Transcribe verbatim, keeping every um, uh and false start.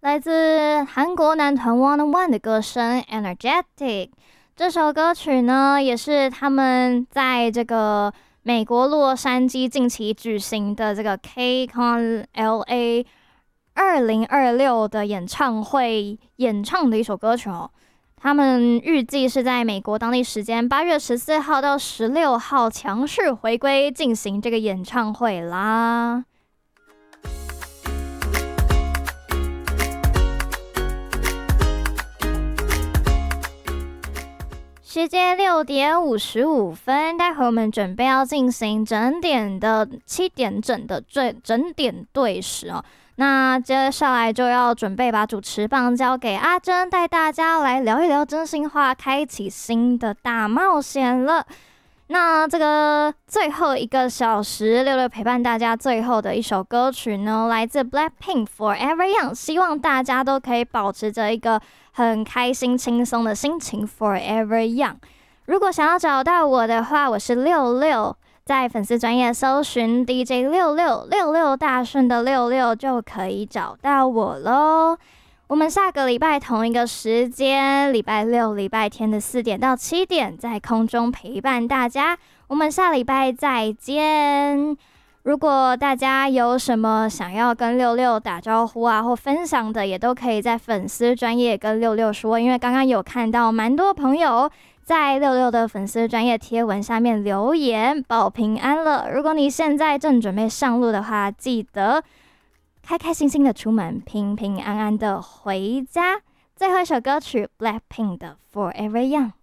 来自韩国男团 One on One 的歌声 Energetic。这首歌曲呢，也是他们在这个美国洛杉矶近期举行的这个 KCON L A 二零二六的演唱会演唱的一首歌曲哦。他们预计是在美国当地时间八月十四号到十六号强势回归进行这个演唱会啦。时间六点五十五分，待会我们准备要进行整点的七点整的最整点对时哦。那接下来就要准备把主持棒交给阿珍，带大家来聊一聊真心话，开启新的大冒险了。那这个最后一个小时，六六陪伴大家最后的一首歌曲呢，来自 Blackpink Forever Young， 希望大家都可以保持着一个很开心轻松的心情 Forever Young。 如果想要找到我的话，我是六六，在粉丝专页搜寻 D J 六六六六大顺的六六就可以找到我咯。我们下个礼拜同一个时间，礼拜六、礼拜天的四点到七点，在空中陪伴大家。我们下礼拜再见。如果大家有什么想要跟六六打招呼啊，或分享的，也都可以在粉丝专页跟六六说，因为刚刚有看到蛮多朋友在六六的粉丝专页贴文下面留言报平安了。如果你现在正准备上路的话，记得开开心心的出门，平平安安的回家。最后一首歌曲 Blackpink 的 Forever Young。